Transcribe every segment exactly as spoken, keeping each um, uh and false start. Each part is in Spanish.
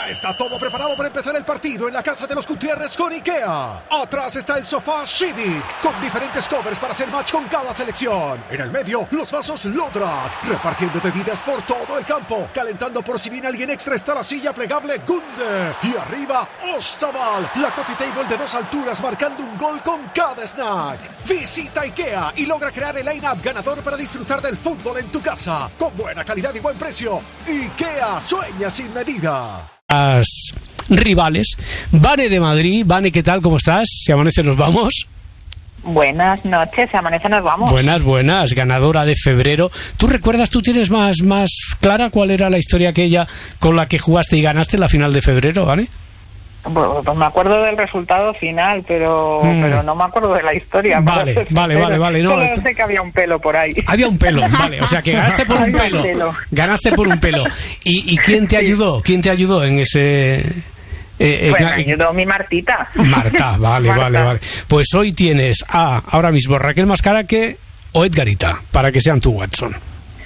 Ya está todo preparado para empezar el partido en la casa de los Gutiérrez con IKEA. Atrás está el sofá Civic, con diferentes covers para hacer match con cada selección. En el medio, los vasos Lodrat, repartiendo bebidas por todo el campo. Calentando por si viene alguien extra está la silla plegable Gunde. Y arriba, Ostaval, la coffee table de dos alturas marcando un gol con cada snack. Visita IKEA y logra crear el line-up ganador para disfrutar del fútbol en tu casa. Con buena calidad y buen precio. IKEA, sueña sin medida. Las rivales. Vane de Madrid. Vane, ¿qué tal? ¿Cómo estás? Si amanece nos vamos. Buenas noches, si amanece nos vamos. Buenas, buenas, ganadora de febrero. ¿Tú recuerdas, tú tienes más, más clara cuál era la historia aquella con la que jugaste y ganaste en la final de febrero, Vane? Bueno, pues me acuerdo del resultado final, pero mm. pero no me acuerdo de la historia. Vale, vale, vale, vale, vale. No, solo sé que había un pelo por ahí. Había un pelo, vale. O sea que ganaste por un pelo. pelo. Ganaste por un pelo. ¿Y, y quién te ayudó? ¿Quién te ayudó en ese...? Eh, eh, pues me ayudó mi Martita. Marta, vale, Marta. vale, vale. Pues hoy tienes a, ahora mismo, Raquel Mascaraque o Edgarita, para que sean tu Watson.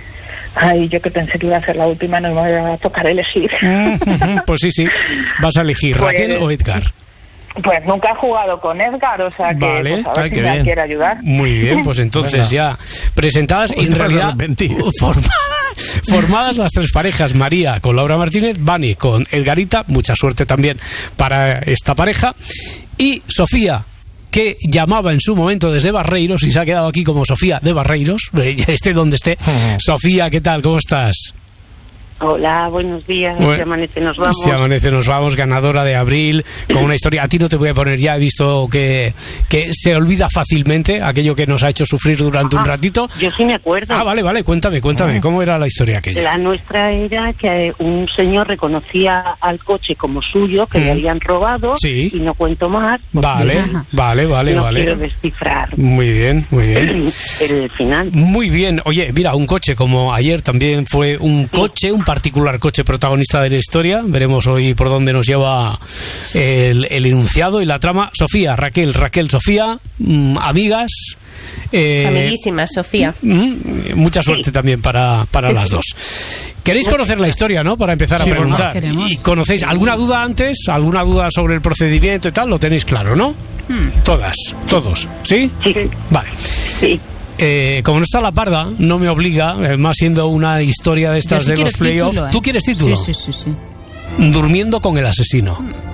Ay, yo que pensé que iba a ser la última, no me voy a tocar elegir. Pues sí, sí, vas a elegir, pues, Raquel o Edgar. Pues nunca he jugado con Edgar, o sea que vale. pues a ver Ay, si me bien. quiere ayudar. Muy bien, pues entonces ya presentadas y en realidad formadas, formadas las tres parejas, María con Laura Martínez, Vani con Edgarita, mucha suerte también para esta pareja, y Sofía, que llamaba en su momento desde Barreiros y se ha quedado aquí como Sofía de Barreiros, esté donde esté. Sofía, ¿qué tal? ¿Cómo estás? Hola, buenos días. Bueno, si amanece nos vamos. Si amanece nos vamos, ganadora de abril, con una historia. A ti no te voy a poner ya, he visto que, que se olvida fácilmente aquello que nos ha hecho sufrir durante ah, un ratito. Yo sí me acuerdo. Ah, vale, vale, cuéntame, cuéntame, ¿cómo era la historia aquella? La nuestra era que un señor reconocía al coche como suyo, que mm. le habían robado, sí. y no cuento más. Vale, vale, vale, no vale. quiero descifrar. Muy bien, muy bien. El, el final. Muy bien. Oye, mira, un coche como ayer también fue un coche, un particular coche protagonista de la historia. Veremos hoy por dónde nos lleva el, el enunciado y la trama. Sofía, Raquel, Raquel, Sofía, mmm, amigas. Eh, Amiguísimas, Sofía. Mmm, mucha suerte también para, para las dos. Queréis conocer la historia, ¿no? Para empezar sí, a preguntar. ¿Y conocéis alguna duda antes? ¿Alguna duda sobre el procedimiento y tal? Lo tenéis claro, ¿no? Hmm. Todas, todos. ¿Sí? Sí. Vale. Sí. Eh, como no está la parda, no me obliga, eh, más siendo una historia de estas sí de los playoffs. ¿eh? ¿Tú quieres título? Sí, sí, sí, sí. Durmiendo con el asesino.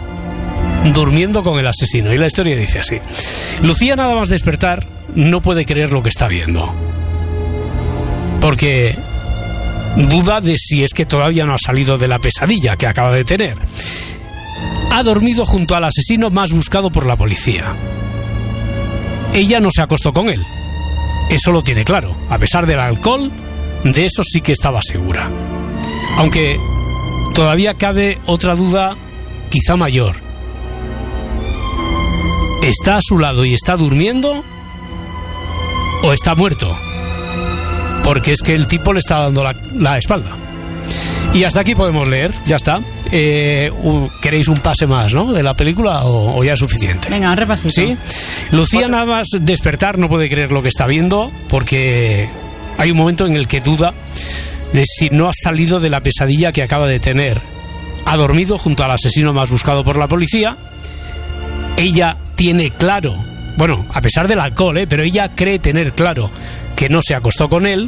Durmiendo con el asesino. Y la historia dice así. Lucía, nada más despertar, no puede creer lo que está viendo. Porque duda de si es que todavía no ha salido de la pesadilla que acaba de tener. Ha dormido junto al asesino más buscado por la policía. Ella no se acostó con él. Eso lo tiene claro. A pesar del alcohol, de eso sí que estaba segura. Aunque todavía cabe otra duda, quizá mayor. ¿Está a su lado y está durmiendo? ¿O está muerto? Porque es que el tipo le está dando la, la espalda. Y hasta aquí podemos leer, ya está. Eh, uh, ¿Queréis un pase más, no? De la película o, o ya es suficiente? Venga, un repasito. ¿Sí? Lucía, nada más despertar, no puede creer lo que está viendo, porque hay un momento en el que duda de si no ha salido de la pesadilla que acaba de tener. Ha dormido junto al asesino más buscado por la policía. Ella tiene claro, bueno, a pesar del alcohol, ¿eh? Pero ella cree tener claro que no se acostó con él.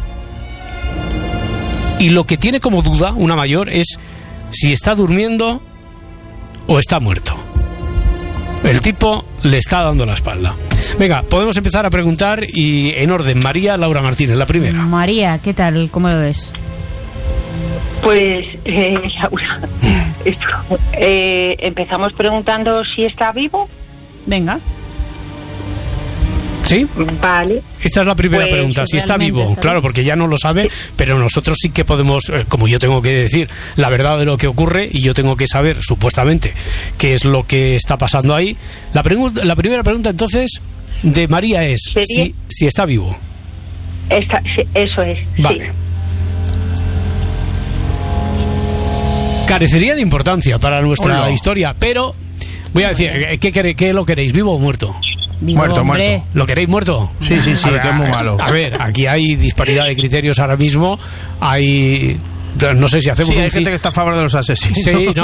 Y lo que tiene como duda, una mayor, es si está durmiendo o está muerto. El tipo le está dando la espalda. Venga, podemos empezar a preguntar y en orden. María, Laura Martínez, la primera. María, ¿qué tal? ¿Cómo lo ves? Pues, eh, Laura, esto, eh, empezamos preguntando si está vivo. Venga. ¿Sí? Vale. Esta es la primera pues, pregunta, si está vivo. Está claro, bien. porque ya no lo sabe, pero nosotros sí que podemos, eh, como yo tengo que decir la verdad de lo que ocurre y yo tengo que saber, supuestamente, qué es lo que está pasando ahí. La, pregu- la primera pregunta, entonces, de María es si, si está vivo. Está, sí, eso es. Vale. Sí. Carecería de importancia para nuestra Hola. historia, pero voy a decir, ¿qué, qué, qué lo queréis, vivo o muerto? Vivo, muerto, hombre. muerto. ¿Lo queréis muerto? Sí, sí, sí, A ver, que es muy malo. A ver, aquí hay disparidad de criterios ahora mismo. Hay... No sé si hacemos Sí, hay un... gente que está a favor de los asesinos. Sí, no,